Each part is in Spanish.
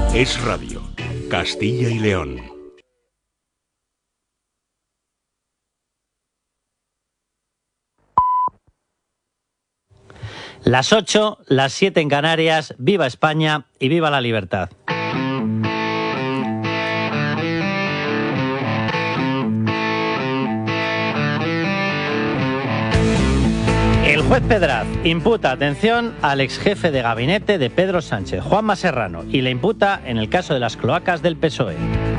Es Radio, Castilla y León. Las 8, las 7 en Canarias, viva España y viva la libertad. El juez Pedraz imputa, atención, al ex jefe de gabinete de Pedro Sánchez, Juanma Serrano, y le imputa en el caso de las cloacas del PSOE.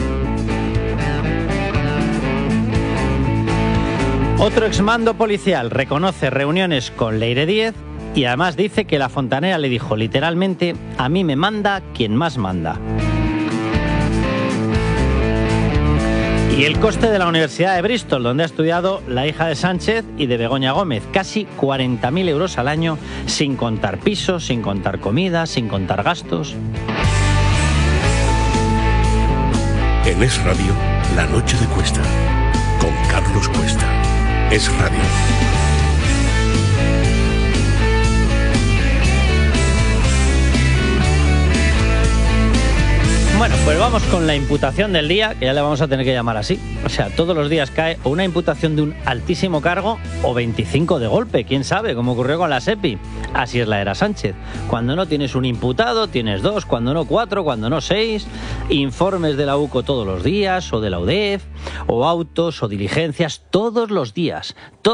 Otro exmando policial reconoce reuniones con Leire Díez y además dice que la fontanera le dijo literalmente: a mí me manda quien más manda. Y el coste de la Universidad de Bristol, donde ha estudiado la hija de Sánchez y de Begoña Gómez, casi 40.000 euros al año, sin contar pisos, sin contar comida, sin contar gastos. En Es Radio, La Noche de Cuesta, con Carlos Cuesta. Es Radio. Bueno, pues vamos con la imputación del día, que ya le vamos a tener que llamar así. O sea, todos los días cae o una imputación de un altísimo cargo o 25 de golpe, quién sabe, como ocurrió con la SEPI. Así es la era Sánchez. Cuando no tienes un imputado, tienes dos, cuando no 4, cuando no 6, informes de la UCO todos los días, o de la UDEF, o autos, o diligencias, todos los días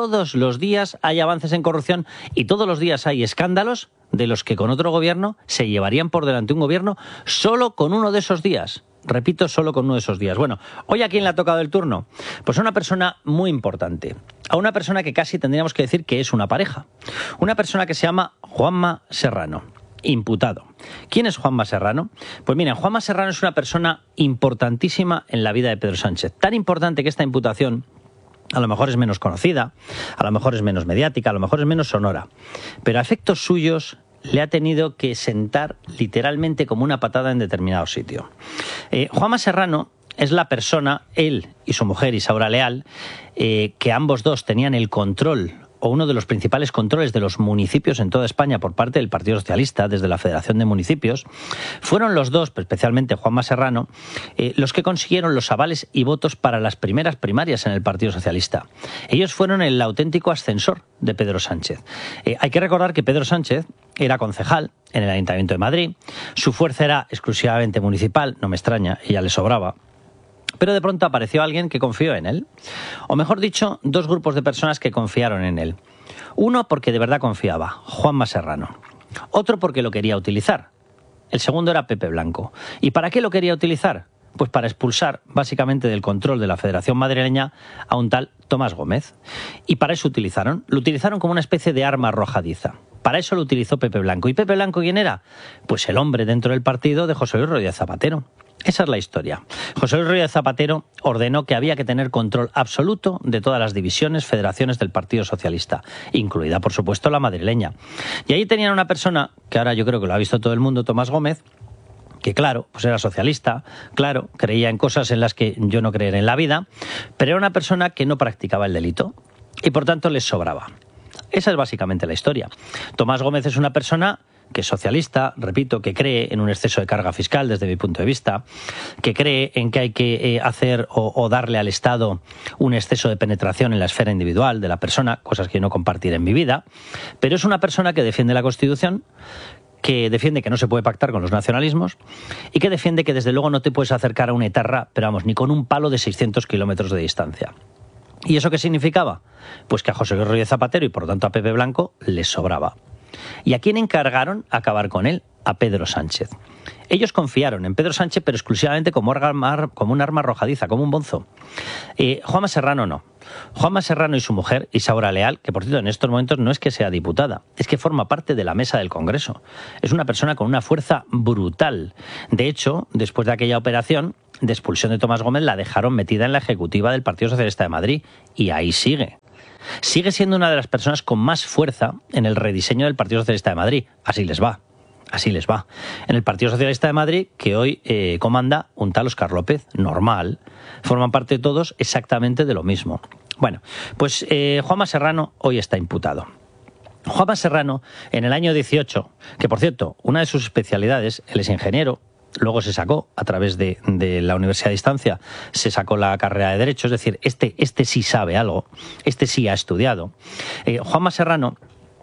hay avances en corrupción y todos los días hay escándalos de los que con otro gobierno se llevarían por delante un gobierno solo con uno de esos días. Repito, solo con uno de esos días. Bueno, ¿hoy a quién le ha tocado el turno? Pues a una persona muy importante, a una persona que casi tendríamos que decir que es una pareja, una persona que se llama Juanma Serrano, imputado. ¿Quién es Juanma Serrano? Pues miren, Juanma Serrano es una persona importantísima en la vida de Pedro Sánchez, tan importante que esta imputación a lo mejor es menos conocida, a lo mejor es menos mediática, a lo mejor es menos sonora, pero a efectos suyos le ha tenido que sentar literalmente como una patada en determinado sitio. Juanma Serrano es la persona, él y su mujer Isaura Leal, que ambos dos tenían el control o uno de los principales controles de los municipios en toda España por parte del Partido Socialista, desde la Federación de Municipios. Fueron los dos, especialmente Juanma Serrano, los que consiguieron los avales y votos para las primeras primarias en el Partido Socialista. Ellos fueron el auténtico ascensor de Pedro Sánchez. Hay que recordar que Pedro Sánchez era concejal en el Ayuntamiento de Madrid, su fuerza era exclusivamente municipal, no me extraña, ella le sobraba. Pero de pronto apareció alguien que confió en él. O mejor dicho, dos grupos de personas que confiaron en él. Uno porque de verdad confiaba, Juanma Serrano. Otro porque lo quería utilizar. El segundo era Pepe Blanco. ¿Y para qué lo quería utilizar? Pues para expulsar básicamente del control de la Federación Madrileña a un tal Tomás Gómez. Y para eso lo utilizaron como una especie de arma arrojadiza. Para eso lo utilizó Pepe Blanco. ¿Y Pepe Blanco quién era? Pues el hombre dentro del partido de José Luis Rodríguez Zapatero. Esa es la historia. José Luis Rodríguez Zapatero ordenó que había que tener control absoluto de todas las divisiones, federaciones del Partido Socialista, incluida, por supuesto, la madrileña. Y ahí tenían una persona, que ahora yo creo que lo ha visto todo el mundo, Tomás Gómez, que claro, pues era socialista, claro, creía en cosas en las que yo no creeré en la vida, pero era una persona que no practicaba el delito y por tanto les sobraba. Esa es básicamente la historia. Tomás Gómez es una persona que es socialista, repito, que cree en un exceso de carga fiscal desde mi punto de vista, que cree en que hay que hacer o darle al Estado un exceso de penetración en la esfera individual de la persona, cosas que yo no compartiré en mi vida, pero es una persona que defiende la Constitución, que defiende que no se puede pactar con los nacionalismos y que defiende que desde luego no te puedes acercar a un etarra, pero vamos, ni con un palo de 600 kilómetros de distancia. ¿Y eso qué significaba? Pues que a José Luis Rodríguez Zapatero y por lo tanto a Pepe Blanco les sobraba. ¿Y a quién encargaron acabar con él? A Pedro Sánchez. Ellos confiaron en Pedro Sánchez, pero exclusivamente como un arma arrojadiza, como un bonzo. Juanma Serrano no. Juanma Serrano y su mujer, Isaura Leal, que por cierto en estos momentos no es que sea diputada, es que forma parte de la mesa del Congreso. Es una persona con una fuerza brutal. De hecho, después de aquella operación de expulsión de Tomás Gómez, la dejaron metida en la ejecutiva del Partido Socialista de Madrid. Y ahí sigue. Sigue siendo una de las personas con más fuerza en el rediseño del Partido Socialista de Madrid. Así les va. Así les va. En el Partido Socialista de Madrid, que hoy comanda un tal Óscar López, normal, forman parte todos exactamente de lo mismo. Bueno, pues Juanma Serrano hoy está imputado. Juanma Serrano, en el año 18, que por cierto, una de sus especialidades, él es ingeniero, luego se sacó a través de la Universidad de Distancia, se sacó la carrera de Derecho, es decir, este sí sabe algo, este sí ha estudiado. Juanma Serrano,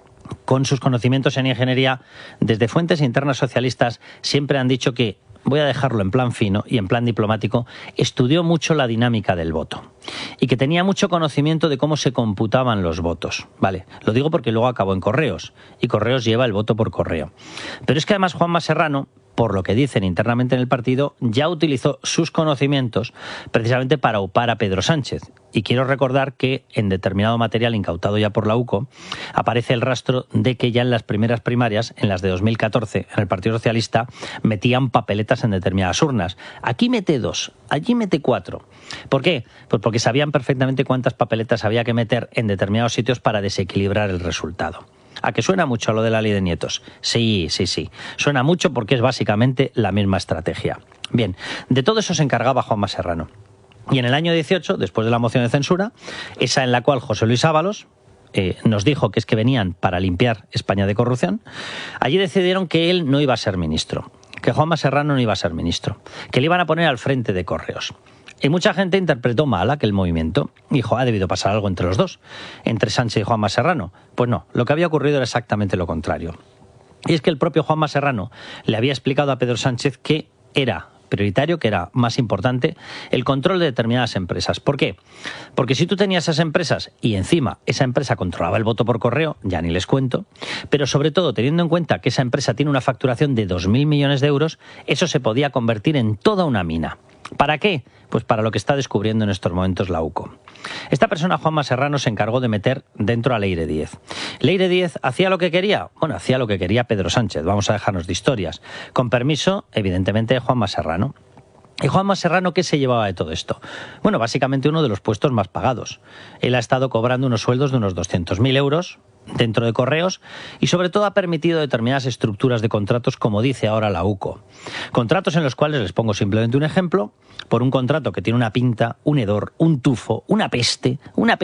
con sus conocimientos en ingeniería, desde fuentes internas socialistas, siempre han dicho que, voy a dejarlo en plan fino y en plan diplomático, estudió mucho la dinámica del voto y que tenía mucho conocimiento de cómo se computaban los votos. Vale, lo digo porque luego acabó en Correos y Correos lleva el voto por correo. Pero es que además Juanma Serrano, por lo que dicen internamente en el partido, ya utilizó sus conocimientos precisamente para upar a Pedro Sánchez. Y quiero recordar que en determinado material incautado ya por la UCO aparece el rastro de que ya en las primeras primarias, en las de 2014, en el Partido Socialista, metían papeletas en determinadas urnas. Aquí mete 2, allí mete 4. ¿Por qué? Pues porque sabían perfectamente cuántas papeletas había que meter en determinados sitios para desequilibrar el resultado. ¿A que suena mucho a lo de la ley de nietos? Sí. Suena mucho porque es básicamente la misma estrategia. Bien, de todo eso se encargaba Juanma Serrano. Y en el año 18, después de la moción de censura, esa en la cual José Luis Ábalos nos dijo que es que venían para limpiar España de corrupción, allí decidieron que él no iba a ser ministro, que Juanma Serrano no iba a ser ministro, que le iban a poner al frente de Correos. Y mucha gente interpretó mal aquel movimiento y dijo, ha debido pasar algo entre los dos, entre Sánchez y Juanma Serrano. Pues no, lo que había ocurrido era exactamente lo contrario. Y es que el propio Juanma Serrano le había explicado a Pedro Sánchez que era prioritario, que era más importante, el control de determinadas empresas. ¿Por qué? Porque si tú tenías esas empresas y encima esa empresa controlaba el voto por correo, ya ni les cuento, pero sobre todo teniendo en cuenta que esa empresa tiene una facturación de 2.000 millones de euros, eso se podía convertir en toda una mina. ¿Para qué? Pues para lo que está descubriendo en estos momentos la UCO. Esta persona, Juanma Serrano, se encargó de meter dentro a Leire Díez. ¿Leire Díez hacía lo que quería? Bueno, hacía lo que quería Pedro Sánchez, vamos a dejarnos de historias. Con permiso, evidentemente, de Juanma Serrano. ¿Y Juanma Serrano qué se llevaba de todo esto? Bueno, básicamente uno de los puestos más pagados. Él ha estado cobrando unos sueldos de unos 200.000 euros dentro de Correos y sobre todo ha permitido determinadas estructuras de contratos, como dice ahora la UCO. Contratos en los cuales, les pongo simplemente un ejemplo, por un contrato que tiene una pinta, un hedor, un tufo, una peste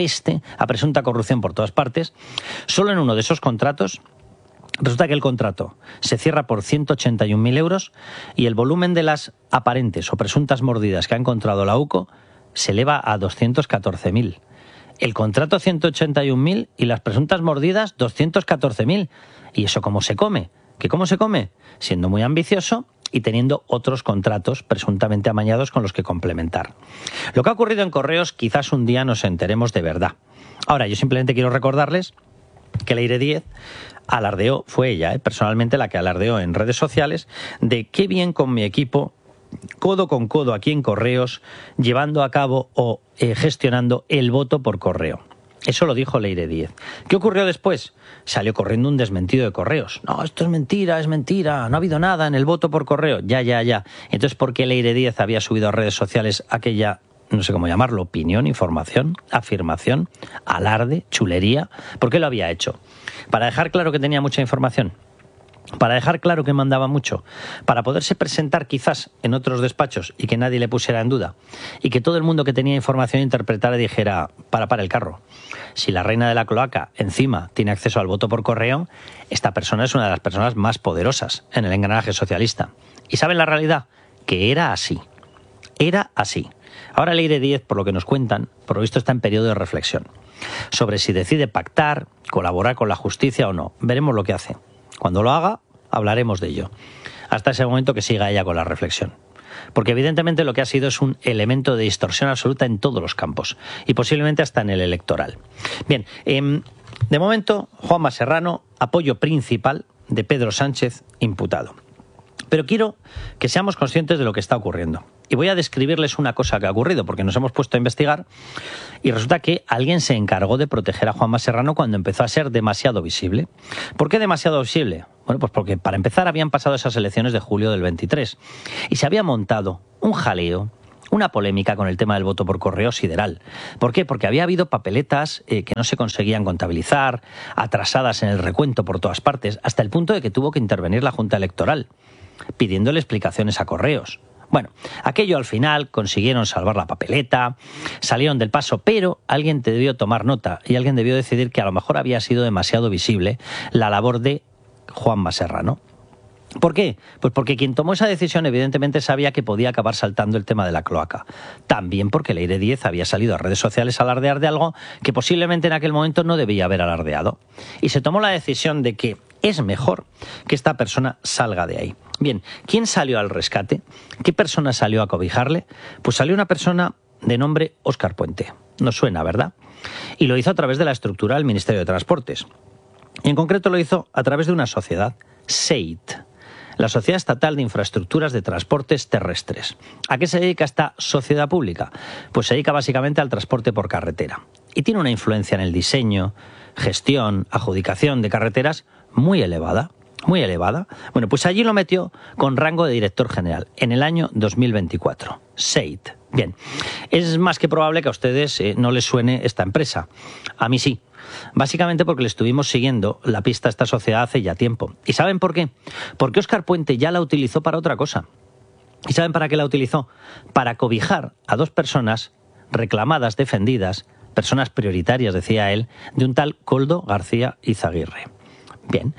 a presunta corrupción por todas partes, solo en uno de esos contratos resulta que el contrato se cierra por 181.000 euros y el volumen de las aparentes o presuntas mordidas que ha encontrado la UCO se eleva a 214.000. El contrato 181.000 y las presuntas mordidas 214.000. ¿Y eso cómo se come? ¿Que cómo se come? Siendo muy ambicioso y teniendo otros contratos presuntamente amañados con los que complementar. Lo que ha ocurrido en Correos quizás un día nos enteremos de verdad. Ahora, yo simplemente quiero recordarles que Leire Díez alardeó, fue ella personalmente la que alardeó en redes sociales, de qué bien con mi equipo, codo con codo aquí en Correos, llevando a cabo o gestionando el voto por correo. Eso lo dijo Leire Díez. ¿Qué ocurrió después? Salió corriendo un desmentido de Correos. No, esto es mentira, no ha habido nada en el voto por correo. Ya. Entonces, ¿por qué Leire Díez había subido a redes sociales aquella, no sé cómo llamarlo, opinión, información, afirmación, alarde, chulería? ¿Por qué lo había hecho? ¿Para dejar claro que tenía mucha información? ¿Para dejar claro que mandaba mucho? ¿Para poderse presentar quizás en otros despachos y que nadie le pusiera en duda? Y que todo el mundo que tenía información interpretara y dijera, para el carro. Si la reina de la cloaca encima tiene acceso al voto por correo, esta persona es una de las personas más poderosas en el engranaje socialista. ¿Y saben la realidad? Que era así. Era así. Ahora Leire Díez, por lo que nos cuentan, por lo visto está en periodo de reflexión sobre si decide pactar, colaborar con la justicia o no. Veremos lo que hace. Cuando lo haga, hablaremos de ello. Hasta ese momento que siga ella con la reflexión. Porque evidentemente lo que ha sido es un elemento de distorsión absoluta en todos los campos. Y posiblemente hasta en el electoral. Bien, de momento, Juanma Serrano, apoyo principal de Pedro Sánchez, imputado. Pero quiero que seamos conscientes de lo que está ocurriendo. Y voy a describirles una cosa que ha ocurrido, porque nos hemos puesto a investigar y resulta que alguien se encargó de proteger a Juanma Serrano cuando empezó a ser demasiado visible. ¿Por qué demasiado visible? Bueno, pues porque para empezar habían pasado esas elecciones de julio del 23 y se había montado un jaleo, una polémica con el tema del voto por correo sideral. ¿Por qué? Porque había habido papeletas que no se conseguían contabilizar, atrasadas en el recuento por todas partes, hasta el punto de que tuvo que intervenir la Junta Electoral, pidiéndole explicaciones a Correos. Bueno, aquello al final consiguieron salvar la papeleta, salieron del paso, pero alguien debió tomar nota y alguien debió decidir que a lo mejor había sido demasiado visible la labor de Juanma Serrano. ¿Por qué? Pues porque quien tomó esa decisión evidentemente sabía que podía acabar saltando el tema de la cloaca. También porque Leire Díez había salido a redes sociales a alardear de algo que posiblemente en aquel momento no debía haber alardeado. Y se tomó la decisión de que es mejor que esta persona salga de ahí. Bien, ¿quién salió al rescate? ¿Qué persona salió a cobijarle? Pues salió una persona de nombre Óscar Puente. Nos suena, ¿verdad? Y lo hizo a través de la estructura del Ministerio de Transportes. Y en concreto lo hizo a través de una sociedad, SEIT, la Sociedad Estatal de Infraestructuras de Transportes Terrestres. ¿A qué se dedica esta sociedad pública? Pues se dedica básicamente al transporte por carretera. Y tiene una influencia en el diseño, gestión, adjudicación de carreteras muy elevada. Muy elevada. Bueno, pues allí lo metió con rango de director general en el año 2024. SEIT. Bien, es más que probable que a ustedes no les suene esta empresa. A mí sí. Básicamente porque le estuvimos siguiendo la pista a esta sociedad hace ya tiempo. ¿Y saben por qué? Porque Óscar Puente ya la utilizó para otra cosa. ¿Y saben para qué la utilizó? Para cobijar a dos personas reclamadas, defendidas, personas prioritarias, decía él, de un tal Koldo García Izaguirre. Bien,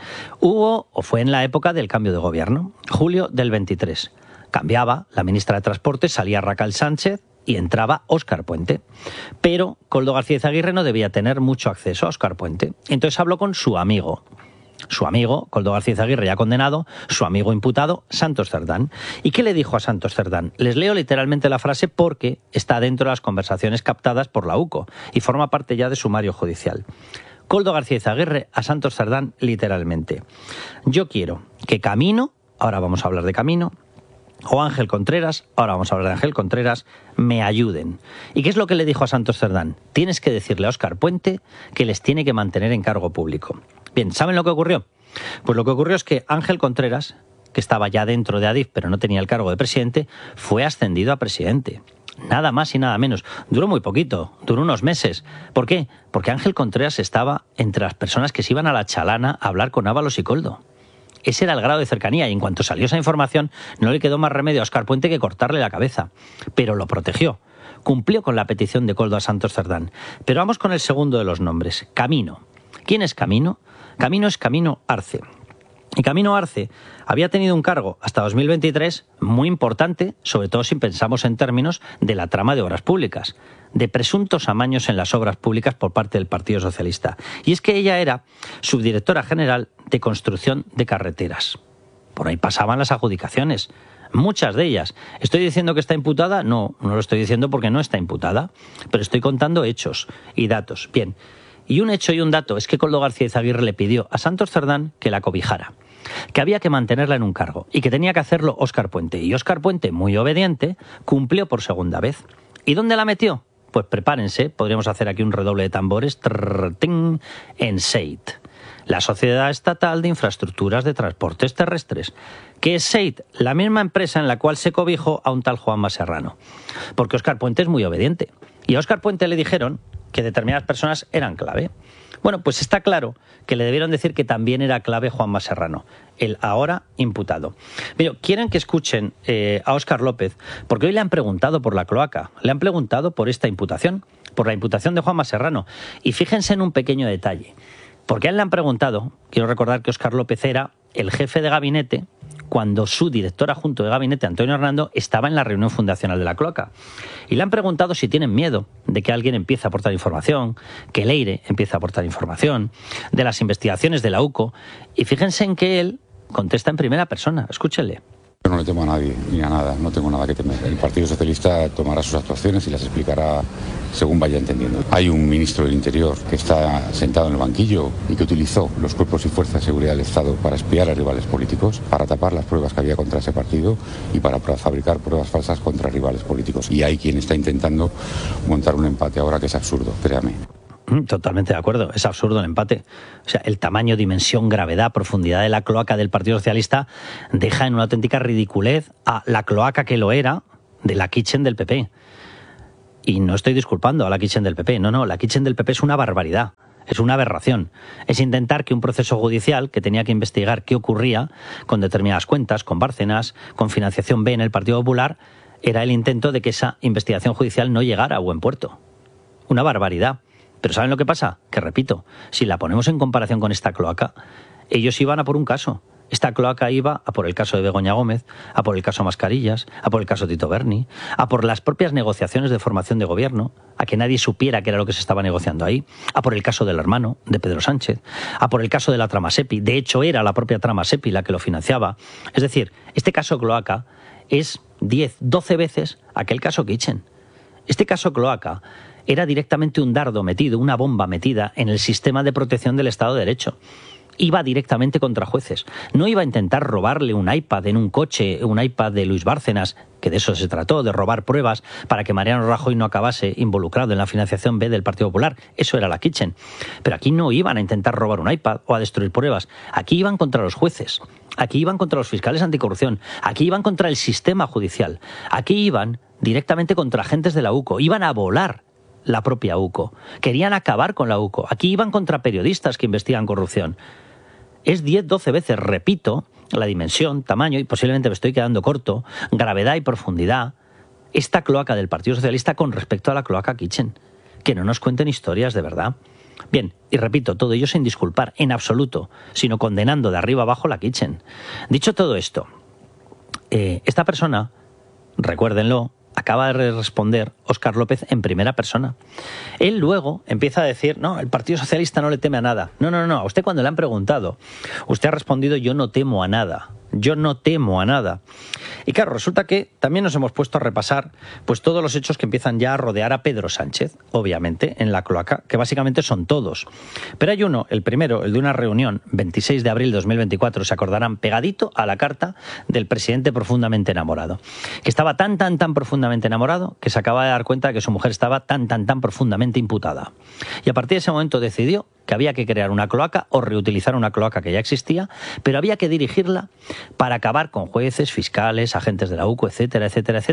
fue en la época del cambio de gobierno, julio del 23. Cambiaba la ministra de Transportes, salía Raquel Sánchez y entraba Óscar Puente. Pero Koldo García Izaguirre no debía tener mucho acceso a Óscar Puente. Entonces habló con su amigo, Koldo García Izaguirre ya condenado, su amigo imputado, Santos Cerdán. ¿Y qué le dijo a Santos Cerdán? Les leo literalmente la frase porque está dentro de las conversaciones captadas por la UCO y forma parte ya de sumario judicial. Koldo García Izaguirre a Santos Cerdán literalmente: yo quiero que Camino, ahora vamos a hablar de Camino, o Ángel Contreras, ahora vamos a hablar de Ángel Contreras, me ayuden. ¿Y qué es lo que le dijo a Santos Cerdán? Tienes que decirle a Óscar Puente que les tiene que mantener en cargo público. Bien, ¿saben lo que ocurrió? Pues lo que ocurrió es que Ángel Contreras, que estaba ya dentro de Adif pero no tenía el cargo de presidente, fue ascendido a presidente. Nada más y nada menos. Duró muy poquito, duró unos meses. ¿Por qué? Porque Ángel Contreras estaba entre las personas que se iban a la Chalana a hablar con Ábalos y Koldo. Ese era el grado de cercanía y en cuanto salió esa información no le quedó más remedio a Óscar Puente que cortarle la cabeza. Pero lo protegió. Cumplió con la petición de Koldo a Santos Cerdán. Pero vamos con el segundo de los nombres, Camino. ¿Quién es Camino? Camino es Camino Arce. Y Camino Arce había tenido un cargo hasta 2023 muy importante, sobre todo si pensamos en términos de la trama de obras públicas, de presuntos amaños en las obras públicas por parte del Partido Socialista. Y es que ella era subdirectora general de construcción de carreteras. Por ahí pasaban las adjudicaciones, muchas de ellas. ¿Estoy diciendo que está imputada? No, no lo estoy diciendo porque no está imputada, pero estoy contando hechos y datos. Bien. Y un hecho y un dato es que Koldo García Izaguirre le pidió a Santos Cerdán que la cobijara, que había que mantenerla en un cargo y que tenía que hacerlo Óscar Puente. Y Óscar Puente, muy obediente, cumplió por segunda vez. ¿Y dónde la metió? Pues prepárense, podríamos hacer aquí un redoble de tambores, en SEIT, la Sociedad Estatal de Infraestructuras de Transportes Terrestres. ¿Qué es SEIT? La misma empresa en la cual se cobijó a un tal Juanma Serrano. Porque Óscar Puente es muy obediente. Y a Óscar Puente le dijeron que determinadas personas eran clave. Bueno, pues está claro que le debieron decir que también era clave Juanma Serrano, el ahora imputado. Pero quieren que escuchen a Óscar López, porque hoy le han preguntado por la cloaca, le han preguntado por esta imputación, por la imputación de Juanma Serrano. Y fíjense en un pequeño detalle, porque a él le han preguntado, quiero recordar que Óscar López era el jefe de gabinete cuando su director adjunto de gabinete, Antonio Hernando, estaba en la reunión fundacional de la cloaca. Y le han preguntado si tienen miedo de que alguien empiece a aportar información, que Leire empiece a aportar información, de las investigaciones de la UCO. Y fíjense en que él contesta en primera persona. Escúchenle. Yo no le temo a nadie ni a nada, no tengo nada que temer. El Partido Socialista tomará sus actuaciones y las explicará según vaya entendiendo. Hay un ministro del Interior que está sentado en el banquillo y que utilizó los cuerpos y fuerzas de seguridad del Estado para espiar a rivales políticos, para tapar las pruebas que había contra ese partido y para fabricar pruebas falsas contra rivales políticos. Y hay quien está intentando montar un empate ahora que es absurdo, créame. Totalmente de acuerdo, es absurdo el empate. O sea, el tamaño, dimensión, gravedad, profundidad de la cloaca del Partido Socialista deja en una auténtica ridiculez a la cloaca que lo era de la Kitchen del PP. Y no estoy disculpando a la Kitchen del PP, no, la Kitchen del PP es una barbaridad, es una aberración. Es intentar que un proceso judicial que tenía que investigar qué ocurría con determinadas cuentas, con Bárcenas, con financiación B en el Partido Popular, era el intento de que esa investigación judicial no llegara a buen puerto. Una barbaridad. Pero ¿saben lo que pasa? Que repito, si la ponemos en comparación con esta cloaca, ellos iban a por un caso Esta cloaca iba a por el caso de Begoña Gómez, a por el caso Mascarillas, a por el caso Tito Berni, a por las propias negociaciones de formación de gobierno, a que nadie supiera qué era lo que se estaba negociando ahí, a por el caso del hermano de Pedro Sánchez, a por el caso de la trama SEPI. De hecho, era la propia trama SEPI la que lo financiaba. Es decir, este caso cloaca es 10, 12 veces aquel caso Kitchen. Este caso cloaca era directamente un dardo metido, una bomba metida en el sistema de protección del Estado de Derecho. Iba directamente contra jueces. No iba a intentar robarle un iPad en un coche, un iPad de Luis Bárcenas, que de eso se trató, de robar pruebas para que Mariano Rajoy no acabase involucrado en la financiación B del Partido Popular. Eso era la Kitchen. Pero aquí no iban a intentar robar un iPad o a destruir pruebas. Aquí iban contra los jueces. Aquí iban contra los fiscales anticorrupción. Aquí iban contra el sistema judicial. Aquí iban directamente contra agentes de la UCO. Iban a volar la propia UCO. Querían acabar con la UCO. Aquí iban contra periodistas que investigan corrupción. Es 10, 12 veces, repito, la dimensión, tamaño, y posiblemente me estoy quedando corto, gravedad y profundidad, esta cloaca del Partido Socialista con respecto a la cloaca Kitchen. Que no nos cuenten historias de verdad. Bien, y repito, todo ello sin disculpar en absoluto, sino condenando de arriba abajo la Kitchen. Dicho todo esto, esta persona, recuérdenlo, acaba de responder Óscar López en primera persona. Él luego empieza a decir, no, el Partido Socialista no le teme a nada. No, a usted cuando le han preguntado, usted ha respondido, yo no temo a nada. Yo no temo a nada. Y claro, resulta que también nos hemos puesto a repasar pues todos los hechos que empiezan ya a rodear a Pedro Sánchez, obviamente, en la cloaca, que básicamente son todos. Pero hay uno, el primero, el de una reunión, 26 de abril de 2024, se acordarán, pegadito a la carta del presidente profundamente enamorado, que estaba tan profundamente enamorado que se acaba de dar cuenta de que su mujer estaba tan profundamente imputada. Y a partir de ese momento decidió que había que crear una cloaca o reutilizar una cloaca que ya existía, pero había que dirigirla para acabar con jueces, fiscales, agentes de la UCO, etcétera,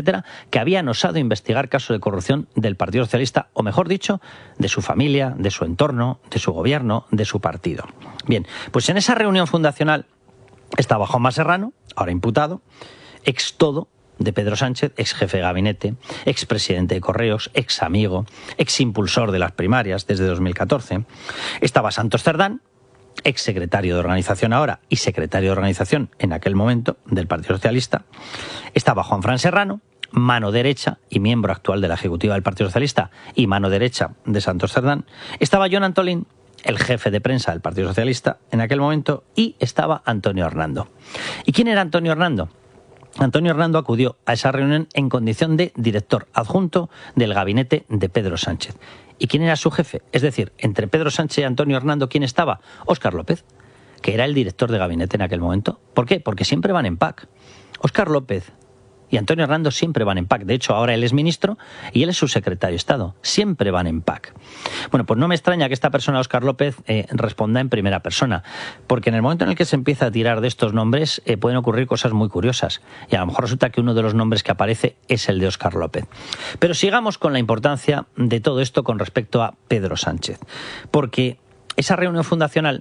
que habían osado investigar casos de corrupción del Partido Socialista, o mejor dicho, de su familia, de su entorno, de su gobierno, de su partido. Bien, pues en esa reunión fundacional estaba Juanma Serrano, ahora imputado, ex todo de Pedro Sánchez, ex jefe de gabinete, ex presidente de Correos, ex amigo, ex impulsor de las primarias desde 2014. Estaba Santos Cerdán, ex secretario de organización ahora y secretario de organización en aquel momento del Partido Socialista. Estaba Juanfran Serrano, mano derecha y miembro actual de la ejecutiva del Partido Socialista y mano derecha de Santos Cerdán. Estaba Jon Antolín, el jefe de prensa del Partido Socialista en aquel momento, y estaba Antonio Hernando. ¿Y quién era Antonio Hernando? Antonio Hernando acudió a esa reunión en condición de director adjunto del gabinete de Pedro Sánchez. ¿Y quién era su jefe? Es decir, entre Pedro Sánchez y Antonio Hernando, ¿quién estaba? Óscar López, que era el director de gabinete en aquel momento. ¿Por qué? Porque siempre van en pack. Óscar López y Antonio Hernando siempre van en pack. De hecho, ahora él es ministro y él es su secretario de Estado. Siempre van en pack. Bueno, pues no me extraña que esta persona, Óscar López, responda en primera persona, porque en el momento en el que se empieza a tirar de estos nombres pueden ocurrir cosas muy curiosas. Y a lo mejor resulta que uno de los nombres que aparece es el de Óscar López. Pero sigamos con la importancia de todo esto con respecto a Pedro Sánchez. Porque esa reunión fundacional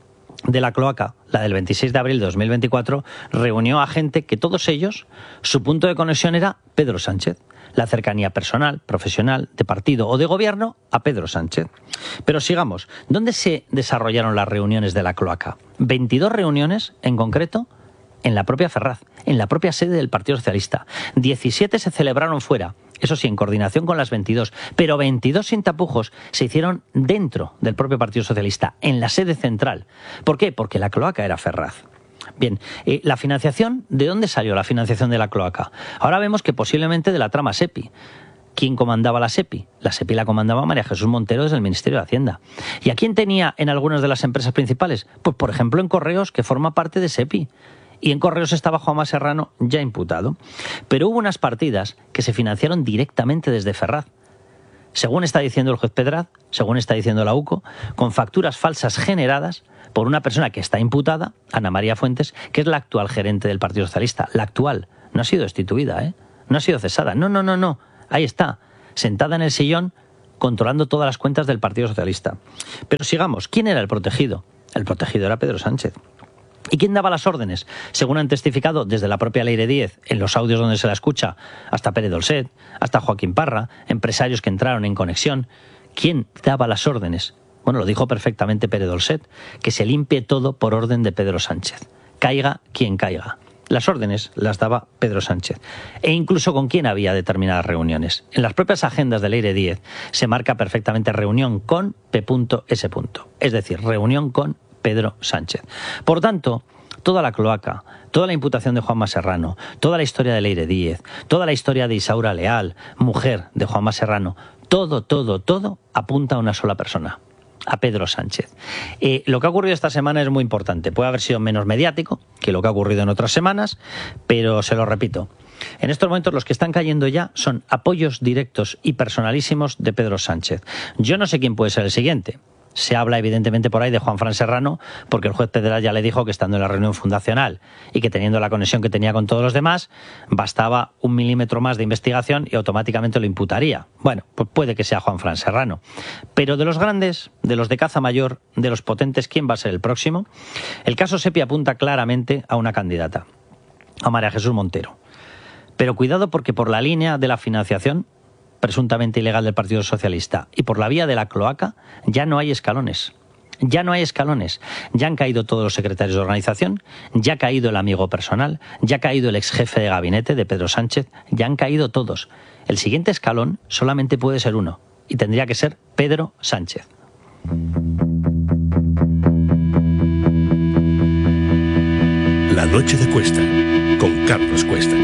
de la cloaca, la del 26 de abril de 2024, reunió a gente que todos ellos, su punto de conexión era Pedro Sánchez. La cercanía personal, profesional, de partido o de gobierno a Pedro Sánchez. Pero sigamos, ¿dónde se desarrollaron las reuniones de la cloaca? 22 reuniones, en concreto, en la propia Ferraz, en la propia sede del Partido Socialista. 17 se celebraron fuera, eso sí, en coordinación con las 22, pero 22 sin tapujos se hicieron dentro del propio Partido Socialista, en la sede central. ¿Por qué? Porque la cloaca era Ferraz. Bien, la financiación, ¿de dónde salió la financiación de la cloaca? Ahora vemos que posiblemente de la trama SEPI. ¿Quién comandaba la SEPI? La SEPI la comandaba María Jesús Montero desde el Ministerio de Hacienda. ¿Y a quién tenía en algunas de las empresas principales? Pues por ejemplo en Correos, que forma parte de SEPI. Y en Correos estaba Juanma Serrano ya imputado. Pero hubo unas partidas que se financiaron directamente desde Ferraz. Según está diciendo el juez Pedraz, según está diciendo la UCO, con facturas falsas generadas por una persona que está imputada, Ana María Fuentes, que es la actual gerente del Partido Socialista. La actual. No ha sido destituida, no ha sido cesada. No. Ahí está, sentada en el sillón, controlando todas las cuentas del Partido Socialista. Pero sigamos, ¿quién era el protegido? El protegido era Pedro Sánchez. ¿Y quién daba las órdenes? Según han testificado desde la propia Leire Díez, en los audios donde se la escucha, hasta Pérez Dolcet, hasta Joaquín Parra, empresarios que entraron en conexión. ¿Quién daba las órdenes? Bueno, lo dijo perfectamente Pérez Dolcet, que se limpie todo por orden de Pedro Sánchez. caiga quien caiga. Las órdenes las daba Pedro Sánchez, e incluso con quién había determinadas reuniones. En las propias agendas de Leire Díez se marca perfectamente reunión con P.S., es decir, reunión con Pedro Sánchez. Por tanto, toda la cloaca, toda la imputación de Juanma Serrano, toda la historia de Leire Díez, toda la historia de Isaura Leal, mujer de Juanma Serrano, todo apunta a una sola persona, a Pedro Sánchez. Lo que ha ocurrido esta semana es muy importante. Puede haber sido menos mediático que lo que ha ocurrido en otras semanas, pero se lo repito. En estos momentos los que están cayendo ya son apoyos directos y personalísimos de Pedro Sánchez. Yo no sé quién puede ser el siguiente. Se habla evidentemente por ahí de Juanfran Serrano, porque el juez Pedral ya le dijo que estando en la reunión fundacional y que teniendo la conexión que tenía con todos los demás, bastaba 1 milímetro más de investigación y automáticamente lo imputaría. Bueno, pues puede que sea Juanfran Serrano. Pero de los grandes, de los de caza mayor, de los potentes, ¿quién va a ser el próximo? El caso SEPI apunta claramente a una candidata, a María Jesús Montero. Pero cuidado, porque por la línea de la financiación presuntamente ilegal del Partido Socialista y por la vía de la cloaca ya no hay escalones. Ya no hay escalones. Ya han caído todos los secretarios de organización, ya ha caído el amigo personal, ya ha caído el ex jefe de gabinete de Pedro Sánchez, ya han caído todos. El siguiente escalón solamente puede ser uno, y tendría que ser Pedro Sánchez. La noche de Cuesta, con Carlos Cuesta.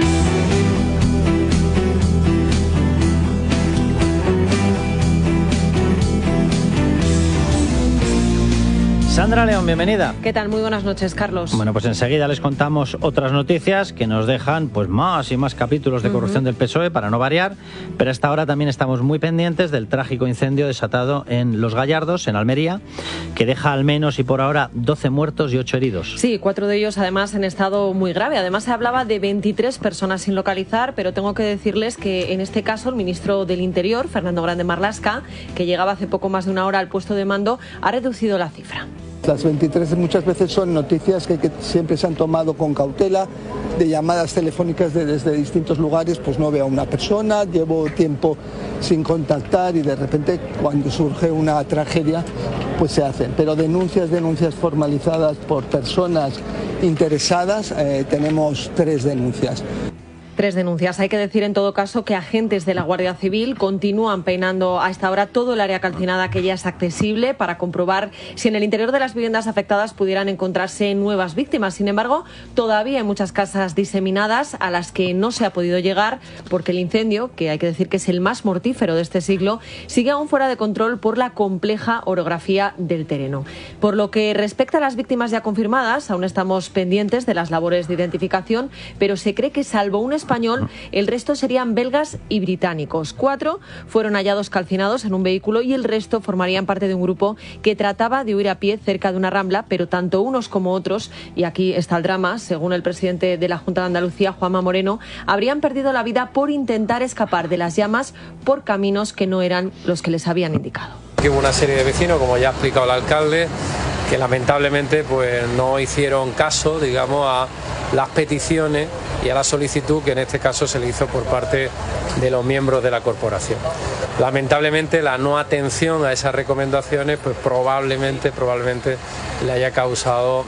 Sandra León, bienvenida. ¿Qué tal? Muy buenas noches, Carlos. Bueno, pues enseguida les contamos otras noticias que nos dejan pues más y más capítulos de corrupción del PSOE, para no variar, pero hasta ahora también estamos muy pendientes del trágico incendio desatado en Los Gallardos, en Almería, que deja al menos y por ahora 12 muertos y 8 heridos. Sí, 4 de ellos además en estado muy grave. Además se hablaba de 23 personas sin localizar, pero tengo que decirles que en este caso el ministro del Interior, Fernando Grande Marlaska, que llegaba hace poco más de una hora al puesto de mando, ha reducido la cifra. Las 23 muchas veces son noticias que siempre se han tomado con cautela, de llamadas telefónicas desde distintos lugares, pues no veo a una persona, llevo tiempo sin contactar y de repente cuando surge una tragedia pues se hacen. Pero denuncias formalizadas por personas interesadas, tenemos 3 denuncias. 3 denuncias. Hay que decir en todo caso que agentes de la Guardia Civil continúan peinando a esta hora todo el área calcinada que ya es accesible para comprobar si en el interior de las viviendas afectadas pudieran encontrarse nuevas víctimas. Sin embargo, todavía hay muchas casas diseminadas a las que no se ha podido llegar porque el incendio, que hay que decir que es el más mortífero de este siglo, sigue aún fuera de control por la compleja orografía del terreno. Por lo que respecta a las víctimas ya confirmadas, aún estamos pendientes de las labores de identificación, pero se cree que salvo un español, el resto serían belgas y británicos. 4 fueron hallados calcinados en un vehículo y el resto formarían parte de un grupo que trataba de huir a pie cerca de una rambla, pero tanto unos como otros, y aquí está el drama, según el presidente de la Junta de Andalucía, Juanma Moreno, habrían perdido la vida por intentar escapar de las llamas por caminos que no eran los que les habían indicado. Hubo una serie de vecinos, como ya ha explicado el alcalde, que lamentablemente pues no hicieron caso, digamos, a las peticiones y a la solicitud que en este caso se le hizo por parte de los miembros de la corporación. Lamentablemente la no atención a esas recomendaciones pues probablemente le haya causado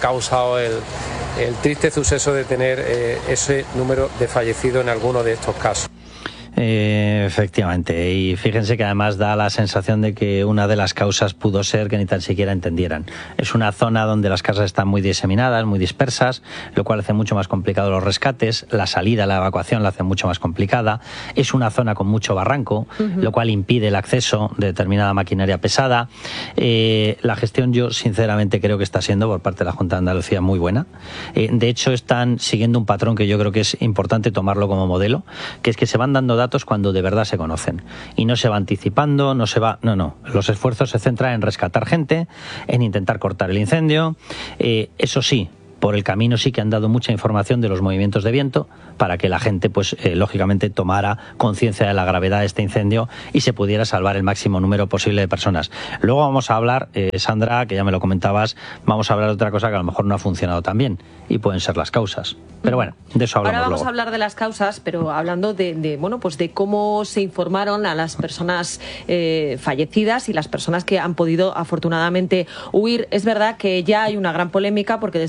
el triste suceso de tener ese número de fallecidos en alguno de estos casos. Efectivamente, y fíjense que además da la sensación de que una de las causas pudo ser que ni tan siquiera entendieran. Es una zona donde las casas están muy diseminadas, muy dispersas, lo cual hace mucho más complicado los rescates, la salida, la evacuación la hace mucho más complicada. Es una zona con mucho barranco, lo cual impide el acceso de determinada maquinaria pesada. La gestión yo sinceramente creo que está siendo por parte de la Junta de Andalucía muy buena. De hecho están siguiendo un patrón que yo creo que es importante tomarlo como modelo, que es que se van dando datos cuando de verdad se conocen y no se va anticipando, no, los esfuerzos se centran en rescatar gente, en intentar cortar el incendio, eso sí, por el camino sí que han dado mucha información de los movimientos de viento para que la gente, pues lógicamente, tomara conciencia de la gravedad de este incendio y se pudiera salvar el máximo número posible de personas. Luego vamos a hablar, Sandra, que ya me lo comentabas, vamos a hablar de otra cosa que a lo mejor no ha funcionado tan bien y pueden ser las causas. Pero bueno, de eso hablamos. Ahora vamos luego a hablar de las causas, pero hablando de cómo se informaron a las personas fallecidas y las personas que han podido afortunadamente huir. Es verdad que ya hay una gran polémica porque desde el Partido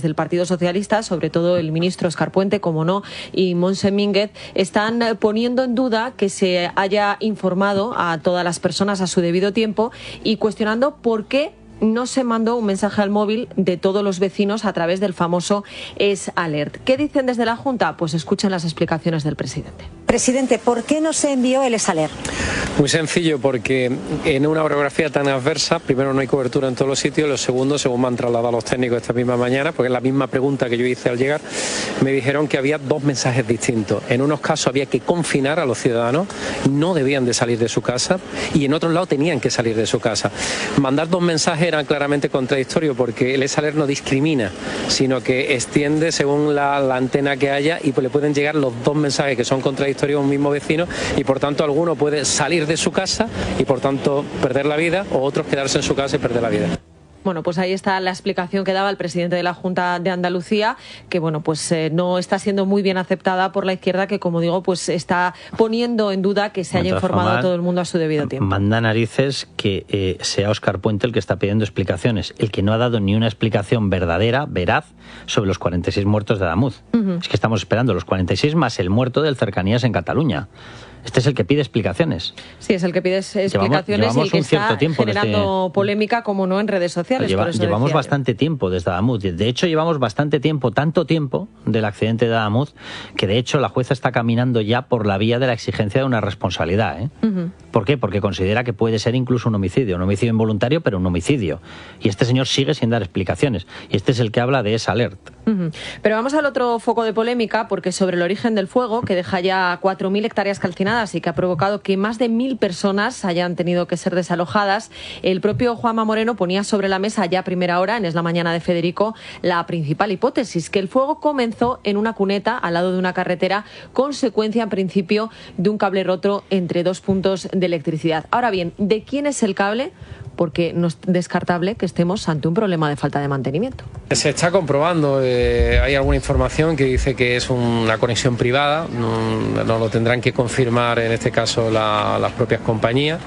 partidos socialistas, sobre todo el ministro Óscar Puente, como no, y Montse Mínguez, están poniendo en duda que se haya informado a todas las personas a su debido tiempo y cuestionando por qué no se mandó un mensaje al móvil de todos los vecinos a través del famoso S-Alert. ¿Qué dicen desde la Junta? Pues escuchen las explicaciones del presidente. Presidente, ¿por qué no se envió el S-Alert? Muy sencillo, porque en una orografía tan adversa, primero no hay cobertura en todos los sitios, lo segundo, según me han trasladado los técnicos esta misma mañana, porque es la misma pregunta que yo hice al llegar, me dijeron que había dos mensajes distintos. En unos casos había que confinar a los ciudadanos, no debían de salir de su casa, y en otros lados tenían que salir de su casa. Mandar dos mensajes era claramente contradictorio, porque el S-Alert no discrimina, sino que extiende según la antena que haya, y pues le pueden llegar los dos mensajes que son contradictorios a un mismo vecino, y por tanto alguno puede salir de su casa y por tanto perder la vida, o otros quedarse en su casa y perder la vida. Bueno, pues ahí está la explicación que daba el presidente de la Junta de Andalucía, que bueno, pues no está siendo muy bien aceptada por la izquierda, que como digo, pues está poniendo en duda que se haya informado a todo el mundo a su debido tiempo. Manda narices que sea Óscar Puente el que está pidiendo explicaciones, el que no ha dado ni una explicación verdadera, veraz, sobre los 46 muertos de Adamuz. Es que estamos esperando los 46 más el muerto del Cercanías en Cataluña. Este es el que pide explicaciones. Sí, es el que pide explicaciones y el que está generando polémica, como no, en redes sociales. Llevamos bastante tiempo desde Adamuz. De hecho, llevamos bastante tiempo, tanto tiempo del accidente de Adamuz, que de hecho la jueza está caminando ya por la vía de la exigencia de una responsabilidad. ¿Por qué? Porque considera que puede ser incluso un homicidio involuntario, pero un homicidio. Y este señor sigue sin dar explicaciones. Y este es el que habla de ese alert. Pero vamos al otro foco de polémica, porque sobre el origen del fuego, que deja ya 4.000 hectáreas calcinadas y que ha provocado que más de 1.000 personas hayan tenido que ser desalojadas, el propio Juanma Moreno ponía sobre la mesa ya a primera hora, en Es la Mañana de Federico, la principal hipótesis, que el fuego comenzó en una cuneta al lado de una carretera, consecuencia en principio de un cable roto entre dos puntos de electricidad. Ahora bien, ¿de quién es el cable? Porque no es descartable que estemos ante un problema de falta de mantenimiento. Se está comprobando, hay alguna información que dice que es una conexión privada, no lo tendrán que confirmar en este caso las propias compañías,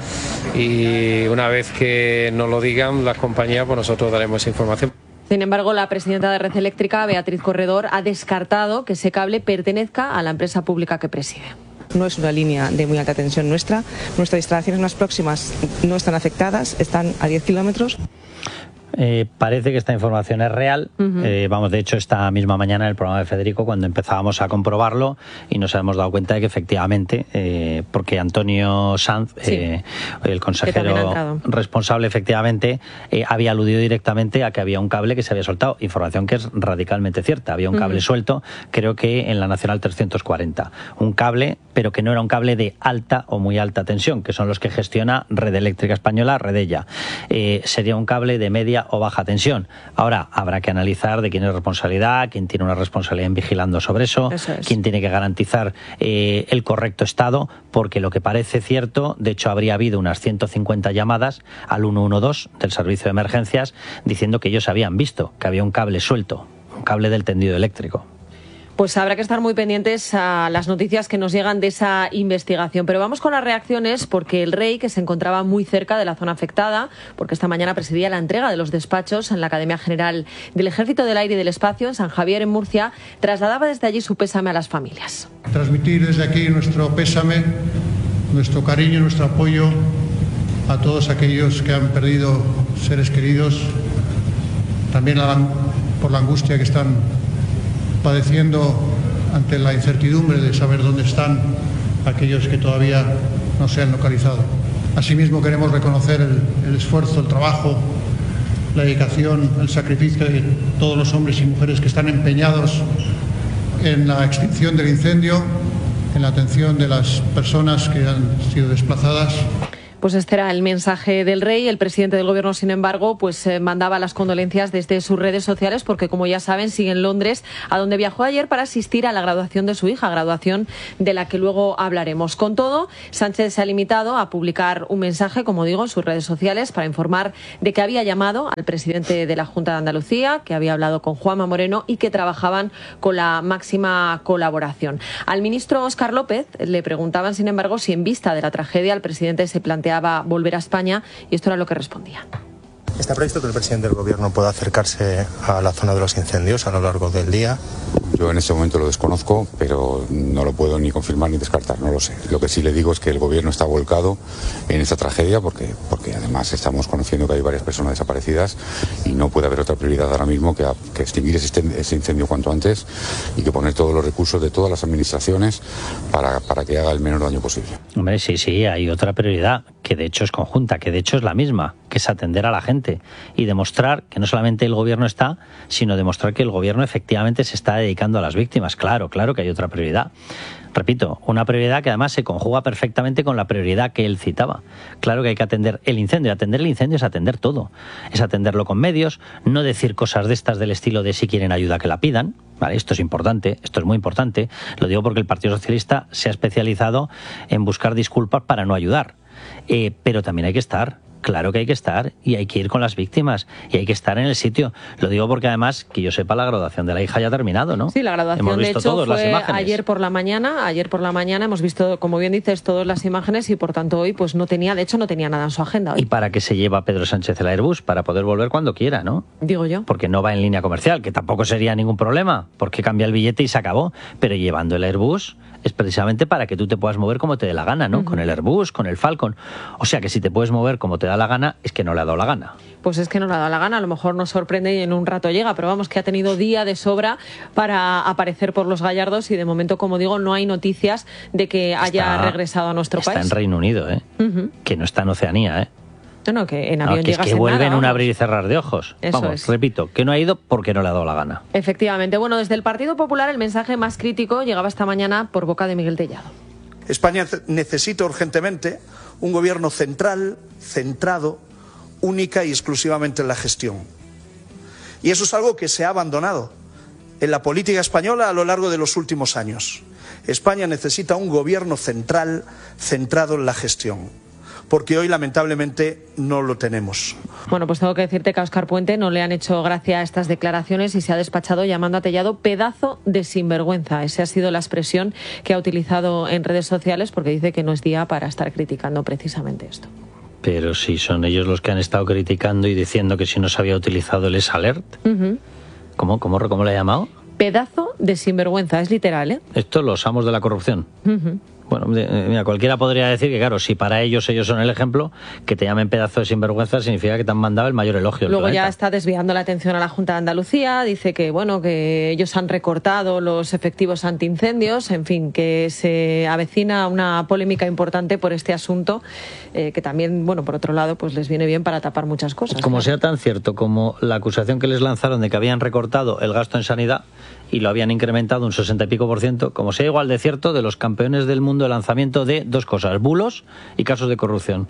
y una vez que nos lo digan las compañías, pues nosotros daremos esa información. Sin embargo, la presidenta de Red Eléctrica, Beatriz Corredor, ha descartado que ese cable pertenezca a la empresa pública que preside. No es una línea de muy alta tensión nuestra. Nuestras instalaciones más próximas no están afectadas, están a 10 kilómetros. Parece que esta información es real. De hecho, esta misma mañana en el programa de Federico, cuando empezábamos a comprobarlo, y nos hemos dado cuenta de que efectivamente, porque Antonio Sanz, el consejero responsable, efectivamente, había aludido directamente a que había un cable que se había soltado. Información que es radicalmente cierta. Había un cable suelto, creo que en la Nacional 340. Un cable, pero que no era un cable de alta o muy alta tensión, que son los que gestiona Red Eléctrica Española, Redella. Sería un cable de media o baja tensión. Ahora habrá que analizar de quién es responsabilidad, quién tiene una responsabilidad en vigilando sobre eso quién tiene que garantizar el correcto estado, porque lo que parece cierto, de hecho habría habido unas 150 llamadas al 112 del servicio de emergencias diciendo que ellos habían visto que había un cable suelto, un cable del tendido eléctrico. Pues habrá que estar muy pendientes a las noticias que nos llegan de esa investigación. Pero vamos con las reacciones, porque el rey, que se encontraba muy cerca de la zona afectada, porque esta mañana presidía la entrega de los despachos en la Academia General del Ejército del Aire y del Espacio en San Javier, en Murcia, trasladaba desde allí su pésame a las familias. Transmitir desde aquí nuestro pésame, nuestro cariño, nuestro apoyo a todos aquellos que han perdido seres queridos, también por la angustia que están padeciendo ante la incertidumbre de saber dónde están aquellos que todavía no se han localizado. Asimismo, queremos reconocer el esfuerzo, el trabajo, la dedicación, el sacrificio de todos los hombres y mujeres que están empeñados en la extinción del incendio, en la atención de las personas que han sido desplazadas. Pues este era el mensaje del rey. El presidente del gobierno, sin embargo, pues mandaba las condolencias desde sus redes sociales, porque, como ya saben, sigue en Londres, a donde viajó ayer para asistir a la graduación de su hija, graduación de la que luego hablaremos. Con todo, Sánchez se ha limitado a publicar un mensaje, como digo, en sus redes sociales para informar de que había llamado al presidente de la Junta de Andalucía, que había hablado con Juanma Moreno y que trabajaban con la máxima colaboración. Al ministro Óscar López le preguntaban, sin embargo, si en vista de la tragedia el presidente se planteaba volver a España, y esto era lo que respondía. ¿Está previsto que el presidente del Gobierno pueda acercarse a la zona de los incendios a lo largo del día? Yo en este momento lo desconozco, pero no lo puedo ni confirmar ni descartar, no lo sé. Lo que sí le digo es que el Gobierno está volcado en esta tragedia porque además estamos conociendo que hay varias personas desaparecidas y no puede haber otra prioridad ahora mismo que extinguir ese incendio cuanto antes y que poner todos los recursos de todas las administraciones para que haga el menor daño posible. Hombre, sí, hay otra prioridad, que de hecho es conjunta, que de hecho es la misma, que es atender a la gente y demostrar que no solamente el Gobierno está, sino demostrar que el Gobierno efectivamente se está dedicando a las víctimas. Claro que hay otra prioridad. Repito, una prioridad que además se conjuga perfectamente con la prioridad que él citaba. Claro que hay que atender el incendio. Atender el incendio es atender todo. Es atenderlo con medios, no decir cosas de estas del estilo de si quieren ayuda que la pidan. Vale, esto es importante, esto es muy importante. Lo digo porque el Partido Socialista se ha especializado en buscar disculpas para no ayudar. Pero también hay que estar. Claro que hay que estar y hay que ir con las víctimas y hay que estar en el sitio. Lo digo porque además, que yo sepa, la graduación de la hija ya ha terminado, ¿no? Sí, la graduación de hecho fue ayer por la mañana. Ayer por la mañana hemos visto, como bien dices, todas las imágenes y por tanto hoy pues no tenía nada en su agenda hoy. ¿Y para qué se lleva Pedro Sánchez el Airbus? Para poder volver cuando quiera, ¿no? Digo yo. Porque no va en línea comercial, que tampoco sería ningún problema, porque cambia el billete y se acabó. Pero llevando el Airbus es precisamente para que tú te puedas mover como te dé la gana, ¿no? Con el Airbus, con el Falcon. O sea que si te puedes mover como te da la gana, es que no le ha dado la gana. Pues es que no le ha dado la gana, a lo mejor nos sorprende y en un rato llega, pero vamos, que ha tenido día de sobra para aparecer por los Gallardos y de momento, como digo, no hay noticias de que haya regresado a nuestro país. Está en Reino Unido, que no está en Oceanía, No, que en avión llega sin nada. Es que vuelve en un abrir y cerrar de ojos. Repito, que no ha ido porque no le ha dado la gana. Efectivamente. Bueno, desde el Partido Popular el mensaje más crítico llegaba esta mañana por boca de Miguel Tellado. España necesita urgentemente un gobierno central, centrado, única y exclusivamente en la gestión. Y eso es algo que se ha abandonado en la política española a lo largo de los últimos años. España necesita un gobierno central, centrado en la gestión, porque hoy lamentablemente no lo tenemos. Bueno, pues tengo que decirte que a Óscar Puente no le han hecho gracia a estas declaraciones y se ha despachado llamando a Tellado pedazo de sinvergüenza. Esa ha sido la expresión que ha utilizado en redes sociales porque dice que no es día para estar criticando precisamente esto. Pero si son ellos los que han estado criticando y diciendo que si no se había utilizado el S-Alert. ¿Cómo le ha llamado? Pedazo de sinvergüenza, es literal, ¿eh? Esto los amos de la corrupción. Bueno, mira, cualquiera podría decir que, claro, si para ellos son el ejemplo, que te llamen pedazo de sinvergüenza significa que te han mandado el mayor elogio del Luego planeta. Ya está desviando la atención a la Junta de Andalucía, dice que, bueno, que ellos han recortado los efectivos antiincendios, en fin, que se avecina una polémica importante por este asunto, que también, bueno, por otro lado, pues les viene bien para tapar muchas cosas. Como sea tan cierto como la acusación que les lanzaron de que habían recortado el gasto en sanidad y lo habían incrementado un 60 y pico %, como sea igual de cierto de los campeones del mundo de lanzamiento de dos cosas, bulos y casos de corrupción.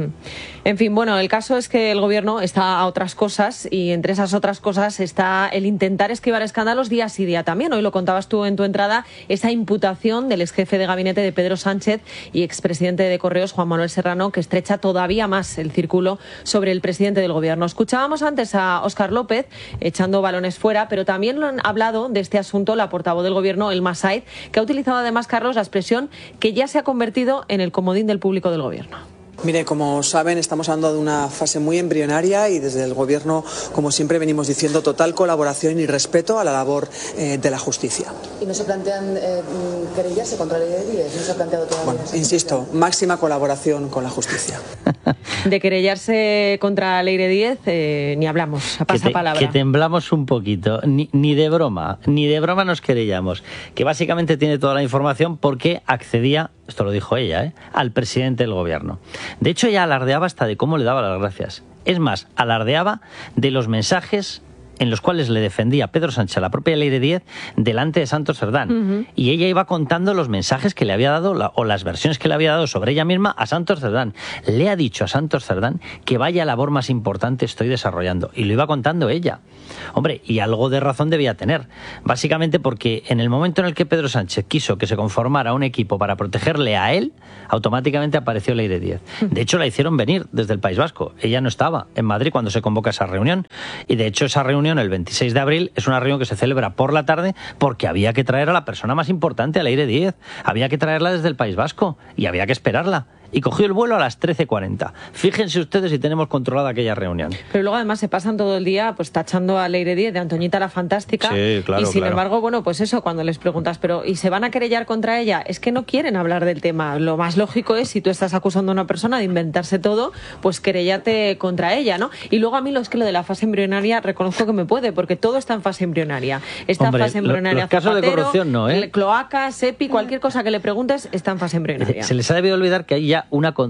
En fin, bueno, el caso es que el gobierno está a otras cosas y entre esas otras cosas está el intentar esquivar escándalos día sí día también. Hoy lo contabas tú en tu entrada, esa imputación del exjefe de gabinete de Pedro Sánchez y expresidente de Correos, Juan Manuel Serrano, que estrecha todavía más el círculo sobre el presidente del gobierno. Escuchábamos antes a Óscar López echando balones fuera, pero también lo han hablado de este asunto la portavoz del gobierno, Elma Said, que ha utilizado además, Carlos, la expresión que ya se ha convertido en el comodín del público del gobierno. Mire, como saben, estamos hablando de una fase muy embrionaria y desde el Gobierno, como siempre venimos diciendo, total colaboración y respeto a la labor de la justicia. ¿Y no se plantean querellarse contra la ley de 10? ¿No se ha planteado todavía? Bueno, insisto, máxima colaboración con la justicia. De querellarse contra la ley de 10 ni hablamos, a pasapalabra. Que temblamos un poquito, ni de broma nos querellamos. Que básicamente tiene toda la información porque accedía, esto lo dijo ella, al presidente del gobierno. De hecho, ella alardeaba hasta de cómo le daba las gracias. Es más, alardeaba de los mensajes en los cuales le defendía Pedro Sánchez la propia ley de 10 delante de Santos Cerdán. Y ella iba contando los mensajes que le había dado o las versiones que le había dado sobre ella misma a Santos Cerdán. Le ha dicho a Santos Cerdán que vaya labor más importante estoy desarrollando. Y lo iba contando ella. Hombre, y algo de razón debía tener. Básicamente porque en el momento en el que Pedro Sánchez quiso que se conformara un equipo para protegerle a él, automáticamente apareció ley de 10. De hecho, la hicieron venir desde el País Vasco. Ella no estaba en Madrid cuando se convoca esa reunión. Y de hecho, esa reunión el 26 de abril es una reunión que se celebra por la tarde porque había que traer a la persona más importante a la ley de 10. Había que traerla desde el País Vasco y había que esperarla. y cogió el vuelo a las 13:40. Fíjense ustedes si tenemos controlada aquella reunión. Pero luego además se pasan todo el día pues tachando a Leire Díez de Antoñita la Fantástica. Sí, claro, y sin claro. embargo, bueno, pues eso, cuando les preguntas, pero ¿y se van a querellar contra ella? Es que no quieren hablar del tema. Lo más lógico es, si tú estás acusando a una persona de inventarse todo, pues querellarte contra ella, ¿no? Y luego a mí lo de la fase embrionaria reconozco que me puede, porque todo está en fase embrionaria. Esta fase embrionaria, los casos de corrupción no, ¿eh? Cloaca, SEPI, cualquier cosa que le preguntes está en fase embrionaria. Se les ha debido olvidar que hay ya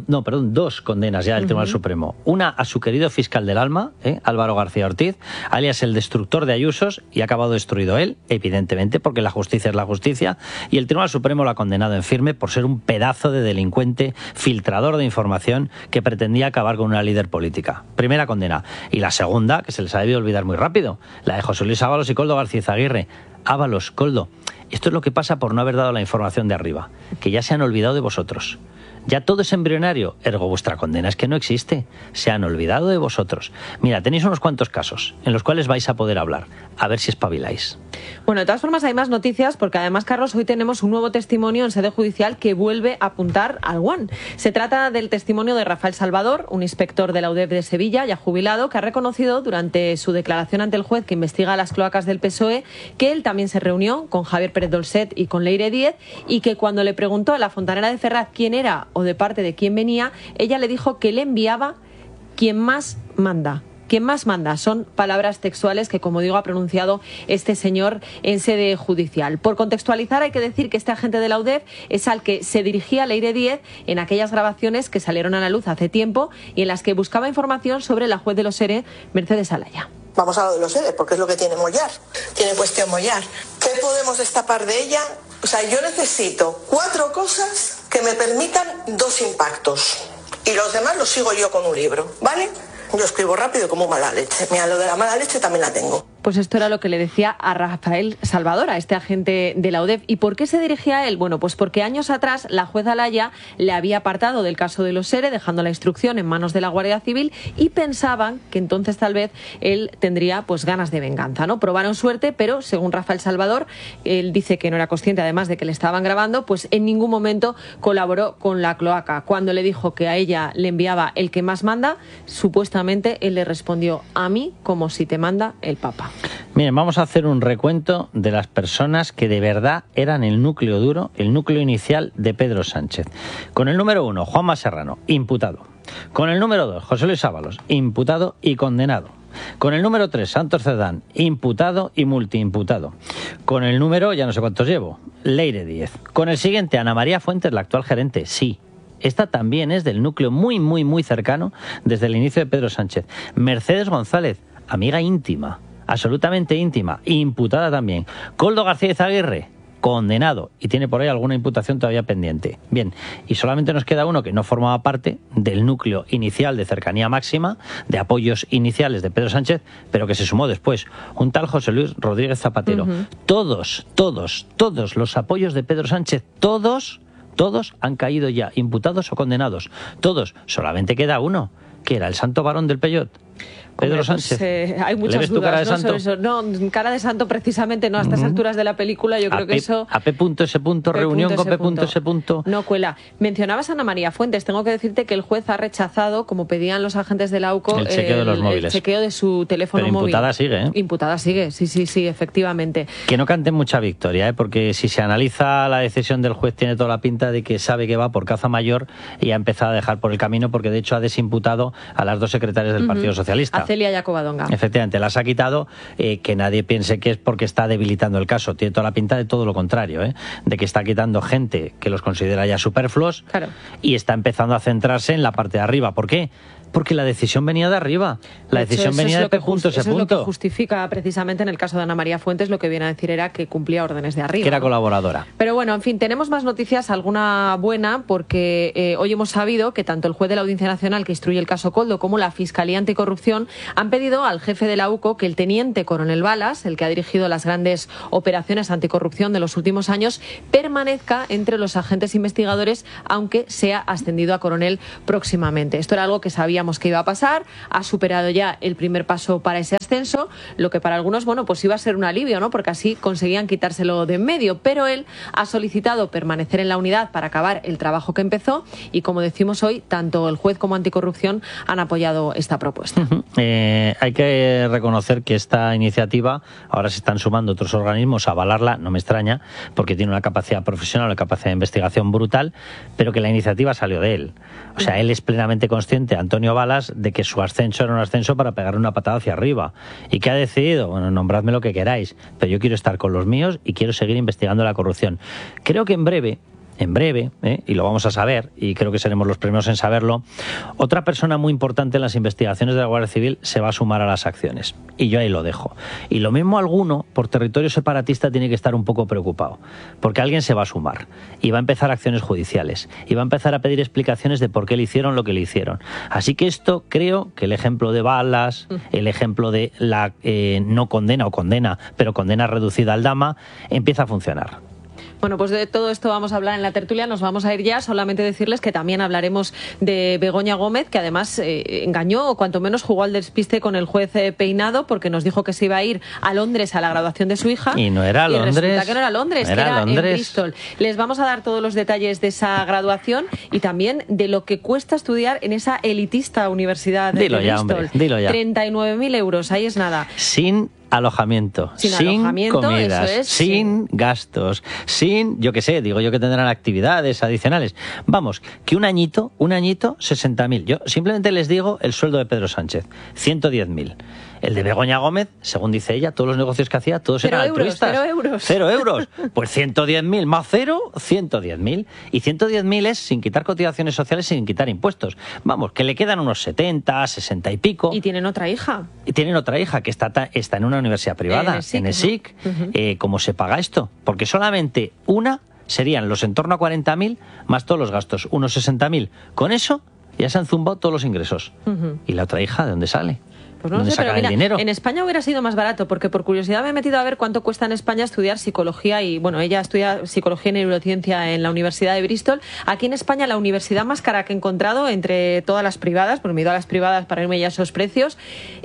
dos condenas ya del Tribunal Supremo. Una a su querido fiscal del alma, Álvaro García Ortiz, alias el destructor de Ayusos, y ha acabado destruido él, evidentemente, porque la justicia es la justicia, y el Tribunal Supremo lo ha condenado en firme por ser un pedazo de delincuente filtrador de información que pretendía acabar con una líder política. Primera condena. Y la segunda, que se les ha debido olvidar muy rápido, la de José Luis Ábalos y Koldo García Izaguirre. Ábalos, Koldo, esto es lo que pasa por no haber dado la información de arriba, que ya se han olvidado de vosotros. Ya todo es embrionario, ergo vuestra condena es que no existe. Se han olvidado de vosotros. Mira, tenéis unos cuantos casos en los cuales vais a poder hablar. A ver si espabiláis. Bueno, de todas formas hay más noticias, porque además, Carlos, hoy tenemos un nuevo testimonio en sede judicial que vuelve a apuntar al One. Se trata del testimonio de Rafael Salvador, un inspector de la UDEF de Sevilla, ya jubilado, que ha reconocido durante su declaración ante el juez que investiga las cloacas del PSOE que él también se reunió con Javier Pérez Dolcet y con Leire Díez, y que cuando le preguntó a la fontanera de Ferraz quién era o de parte de quién venía, ella le dijo que le enviaba quien más manda. Quien más manda, son palabras textuales que, como digo, ha pronunciado este señor en sede judicial. Por contextualizar, hay que decir que este agente de la UDEF es al que se dirigía Leire Díez en aquellas grabaciones que salieron a la luz hace tiempo y en las que buscaba información sobre la juez de los ERE, Mercedes Alaya. Vamos a lo de los ERE, porque es lo que tiene Mollar, tiene cuestión Mollar. ¿Qué podemos destapar de ella? O sea, yo necesito 4 cosas que me permitan 2 impactos. Y los demás los sigo yo con un libro, ¿vale? Yo escribo rápido como mala leche. Mira, lo de la mala leche también la tengo. Pues esto era lo que le decía a Rafael Salvador, a este agente de la UDEF. ¿Y por qué se dirigía a él? Bueno, pues porque años atrás la juez Alaya le había apartado del caso de los ERE, dejando la instrucción en manos de la Guardia Civil, y pensaban que entonces tal vez él tendría pues ganas de venganza, ¿no? Probaron suerte, pero según Rafael Salvador, él dice que no era consciente, además de que le estaban grabando, pues en ningún momento colaboró con la cloaca. Cuando le dijo que a ella le enviaba el que más manda, supuestamente él le respondió: a mí como si te manda el Papa. Miren, vamos a hacer un recuento de las personas que de verdad eran el núcleo duro, el núcleo inicial de Pedro Sánchez. Con el número 1, Juanma Serrano, imputado. Con el número 2, José Luis Ábalos, imputado y condenado. Con el número 3, Santos Cerdán, imputado y multiimputado. Con el número, ya no sé cuántos llevo, Leire Díez. Con el siguiente, Ana María Fuentes, la actual gerente, sí. Esta también es del núcleo muy cercano desde el inicio de Pedro Sánchez. Mercedes González, amiga íntima, absolutamente íntima, imputada también. Koldo García Izaguirre, condenado, y tiene por ahí alguna imputación todavía pendiente. Bien, y solamente nos queda uno que no formaba parte del núcleo inicial de cercanía máxima, de apoyos iniciales de Pedro Sánchez, pero que se sumó después, un tal José Luis Rodríguez Zapatero. Todos los apoyos de Pedro Sánchez, todos han caído ya, imputados o condenados. Todos. Solamente queda uno, que era el santo varón del Peyot, Pedro Sánchez. Hay muchas dudas, ¿no? Sobre eso. No, cara de santo precisamente no, a estas alturas de la película yo creo que eso... A P.S. reunión con P.S. No cuela. Mencionabas a Ana María Fuentes. Tengo que decirte que el juez ha rechazado, como pedían los agentes de la AUCO, el chequeo de los móviles. El chequeo de su teléfono móvil. Pero imputada sigue, ¿eh? Imputada sigue, sí, efectivamente. Que no canten mucha victoria, porque si se analiza la decisión del juez tiene toda la pinta de que sabe que va por caza mayor y ha empezado a dejar por el camino, porque de hecho ha desimputado a las 2 secretarias del Partido Socialista. A Celia y a Covadonga. Efectivamente, las ha quitado, que nadie piense que es porque está debilitando el caso. Tiene toda la pinta de todo lo contrario, de que está quitando gente que los considera ya superfluos, claro, y está empezando a centrarse en la parte de arriba. ¿Por qué? Porque la decisión venía de arriba. La decisión venía de P.S. Eso es lo que justifica precisamente en el caso de Ana María Fuentes, lo que viene a decir era que cumplía órdenes de arriba. Que era colaboradora. Pero bueno, en fin, tenemos más noticias, alguna buena, porque hoy hemos sabido que tanto el juez de la Audiencia Nacional que instruye el caso Koldo como la Fiscalía Anticorrupción han pedido al jefe de la UCO que el teniente coronel Balas, el que ha dirigido las grandes operaciones anticorrupción de los últimos años, permanezca entre los agentes investigadores, aunque sea ascendido a coronel próximamente. Esto era algo que sabíamos sabíamos que iba a pasar, ha superado ya el primer paso para ese ascenso, lo que para algunos, bueno, pues iba a ser un alivio, ¿no? Porque así conseguían quitárselo de en medio, pero él ha solicitado permanecer en la unidad para acabar el trabajo que empezó y, como decimos hoy, tanto el juez como Anticorrupción han apoyado esta propuesta. Hay que reconocer que esta iniciativa, ahora se están sumando otros organismos a avalarla, no me extraña, porque tiene una capacidad profesional, una capacidad de investigación brutal, pero que la iniciativa salió de él. O sea, él es plenamente consciente, Antonio Balas, de que su ascenso era un ascenso para pegarle una patada hacia arriba. ¿Y qué ha decidido? Bueno, nombradme lo que queráis, pero yo quiero estar con los míos y quiero seguir investigando la corrupción. Creo que en breve, y lo vamos a saber, y creo que seremos los primeros en saberlo, otra persona muy importante en las investigaciones de la Guardia Civil se va a sumar a las acciones. Y yo ahí lo dejo. Y lo mismo alguno, por territorio separatista, tiene que estar un poco preocupado, porque alguien se va a sumar y va a empezar acciones judiciales y va a empezar a pedir explicaciones de por qué le hicieron lo que le hicieron. Así que esto, creo que el ejemplo de Balas, el ejemplo de la no condena o condena, pero condena reducida al Dama, empieza a funcionar. Bueno, pues de todo esto vamos a hablar en la tertulia, nos vamos a ir ya, solamente decirles que también hablaremos de Begoña Gómez, que además engañó o cuanto menos jugó al despiste con el juez Peinado, porque nos dijo que se iba a ir a Londres a la graduación de su hija. Y no era Londres. Y resulta que no era Londres, que era en Bristol. Les vamos a dar todos los detalles de esa graduación y también de lo que cuesta estudiar en esa elitista universidad de Bristol. Hombre, dilo ya. 39.000 euros, ahí es nada. Sin alojamiento, sin comidas, eso es, sin gastos, sin, yo qué sé, digo yo que tendrán actividades adicionales. Vamos, que un añito, 60.000. Yo simplemente les digo el sueldo de Pedro Sánchez, 110.000. El de Begoña Gómez, según dice ella, todos los negocios que hacía, todos eran altruistas. 0 euros. 0 euros. Pues 110.000 más 0, 110.000. Y 110.000 es sin quitar cotizaciones sociales, sin quitar impuestos. Vamos, que le quedan unos 70, 60 y pico. Y tienen otra hija. Y tienen otra hija que está en una universidad privada, en ESIC. ¿No? ¿Cómo se paga esto? Porque solamente una serían los en torno a 40.000 más todos los gastos, unos 60.000. Con eso ya se han zumbado todos los ingresos. ¿Y la otra hija de dónde sale? Pues no sé, pero mira, dinero? En España hubiera sido más barato, porque por curiosidad me he metido a ver cuánto cuesta en España estudiar psicología y, bueno, ella estudia psicología y neurociencia en la Universidad de Bristol. Aquí en España la universidad más cara que he encontrado entre todas las privadas, porque me he ido a las privadas para irme ya a esos precios,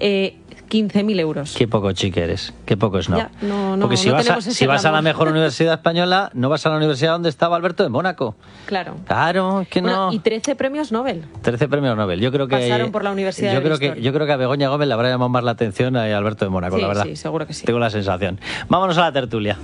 15.000 euros. Qué poco chique eres, qué poco es, ¿no? Ya, no porque si no vas a la mejor universidad española, no vas a la universidad donde estaba Alberto de Mónaco. Claro. Claro, es que no. Y 13 premios Nobel. 13 premios Nobel. Yo creo que pasaron por la Universidad de Bristol. Yo creo que a Begoña Gómez le habrá llamado más la atención a Alberto de Mónaco, sí, la verdad. Sí, seguro que sí. Tengo la sensación. Vámonos a la tertulia.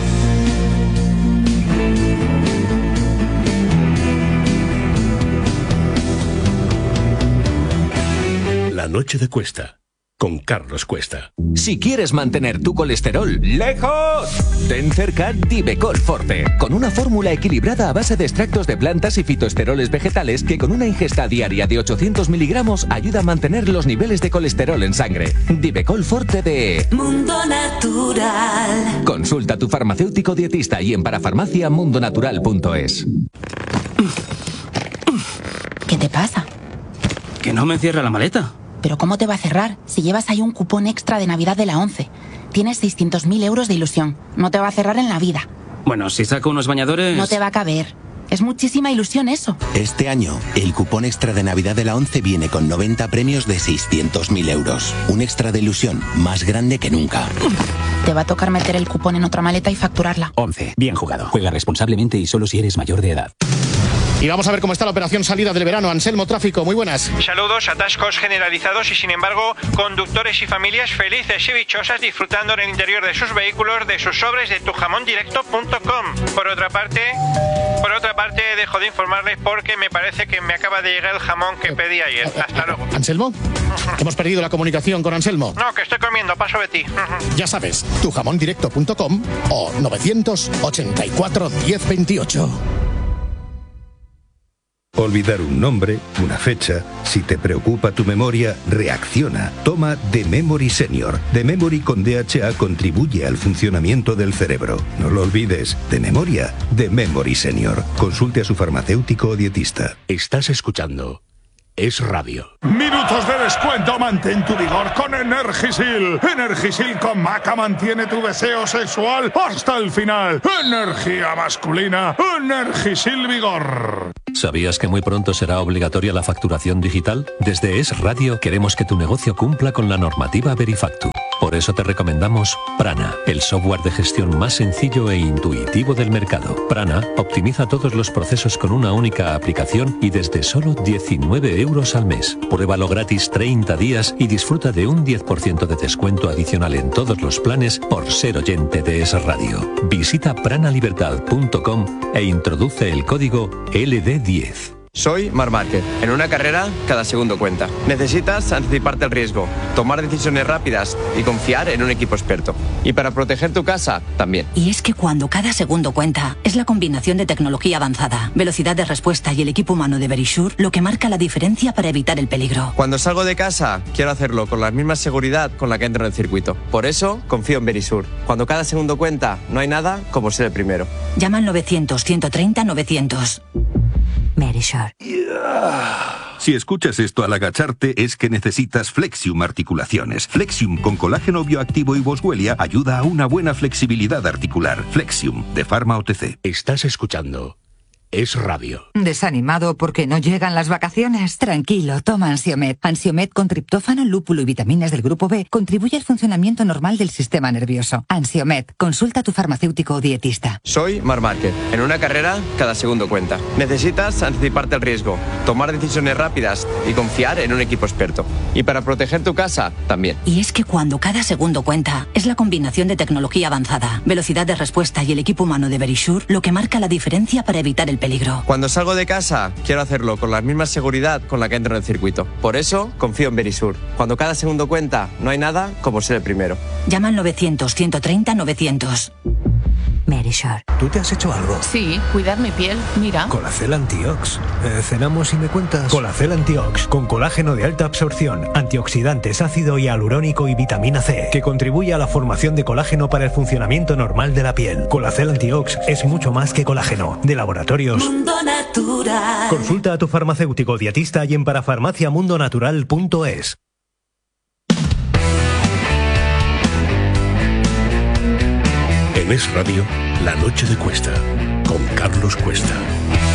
La noche de Cuesta, con Carlos Cuesta. Si quieres mantener tu colesterol lejos, ten cerca Divecol Forte, con una fórmula equilibrada a base de extractos de plantas y fitoesteroles vegetales que con una ingesta diaria de 800 miligramos ayuda a mantener los niveles de colesterol en sangre. Divecol Forte de Mundo Natural. Consulta a tu farmacéutico dietista y en parafarmaciamundonatural.es. ¿Qué te pasa? Que no me cierra la maleta. ¿Pero cómo te va a cerrar si llevas ahí un cupón extra de Navidad de la 11? Tienes 600.000 euros de ilusión. No te va a cerrar en la vida. Bueno, si saco unos bañadores... No te va a caber. Es muchísima ilusión eso. Este año, el cupón extra de Navidad de la 11 viene con 90 premios de 600.000 euros. Un extra de ilusión más grande que nunca. Te va a tocar meter el cupón en otra maleta y facturarla. 11. Bien jugado. Juega responsablemente y solo si eres mayor de edad. Y vamos a ver cómo está la operación salida del verano. Anselmo Tráfico, muy buenas. Saludos, atascos generalizados y sin embargo conductores y familias felices y dichosas disfrutando en el interior de sus vehículos de sus sobres de tujamondirecto.com. Por otra parte dejo de informarles porque me parece que me acaba de llegar el jamón que pedí ayer. Hasta luego. ¿Anselmo? Hemos perdido la comunicación con Anselmo. No, que estoy comiendo, paso de ti. Ya sabes, tujamondirecto.com o 984 1028. Olvidar un nombre, una fecha. Si te preocupa tu memoria, reacciona. Toma The Memory Senior. The Memory con DHA contribuye al funcionamiento del cerebro. No lo olvides. De memoria, The Memory Senior. Consulte a su farmacéutico o dietista. Estás escuchando Es Radio. Minutos de descuento, mantén tu vigor con Energisil. Energisil con maca mantiene tu deseo sexual hasta el final. Energía masculina, Energisil Vigor. ¿Sabías que muy pronto será obligatoria la facturación digital? Desde Es Radio queremos que tu negocio cumpla con la normativa Verifactu. Por eso te recomendamos Prana, el software de gestión más sencillo e intuitivo del mercado. Prana optimiza todos los procesos con una única aplicación y desde solo 19 euros al mes. Pruébalo gratis 30 días y disfruta de un 10% de descuento adicional en todos los planes por ser oyente de Es Radio. Visita pranalibertad.com e introduce el código LD10. Soy Marc Márquez. En una carrera, cada segundo cuenta. Necesitas anticiparte al riesgo, tomar decisiones rápidas y confiar en un equipo experto. Y para proteger tu casa, también. Y es que cuando cada segundo cuenta, es la combinación de tecnología avanzada, velocidad de respuesta y el equipo humano de Verisure lo que marca la diferencia para evitar el peligro. Cuando salgo de casa, quiero hacerlo con la misma seguridad con la que entro en el circuito. Por eso, confío en Verisure. Cuando cada segundo cuenta, no hay nada como ser el primero. Llama al 900-130-900. Verisure. Si escuchas esto al agacharte es que necesitas Flexium Articulaciones. Flexium con colágeno bioactivo y boswellia ayuda a una buena flexibilidad articular. Flexium de Pharma OTC. Estás escuchando Es Radio. ¿Desanimado porque no llegan las vacaciones? Tranquilo, toma Ansiomed. Ansiomed con triptófano, lúpulo y vitaminas del grupo B contribuye al funcionamiento normal del sistema nervioso. Ansiomed, consulta a tu farmacéutico o dietista. Soy Marc Márquez. En una carrera, cada segundo cuenta. Necesitas anticiparte al riesgo, tomar decisiones rápidas y confiar en un equipo experto. Y para proteger tu casa, también. Y es que cuando cada segundo cuenta, es la combinación de tecnología avanzada, velocidad de respuesta y el equipo humano de Verisure lo que marca la diferencia para evitar el peligro. Cuando salgo de casa, quiero hacerlo con la misma seguridad con la que entro en el circuito. Por eso, confío en Verisure. Cuando cada segundo cuenta, no hay nada como ser el primero. Llama al 900-130-900. Verisure. ¿Tú te has hecho algo? Sí, cuidar mi piel, mira. Colacel Antiox. Cenamos y me cuentas. Colacel Antiox, con colágeno de alta absorción, antioxidantes, ácido hialurónico y vitamina C, que contribuye a la formación de colágeno para el funcionamiento normal de la piel. Colacel Antiox es mucho más que colágeno. De Laboratorios Mundo Natural. Consulta a tu farmacéutico dietista y en parafarmaciamundonatural.es. En Es Radio, La Noche de Cuesta, con Carlos Cuesta.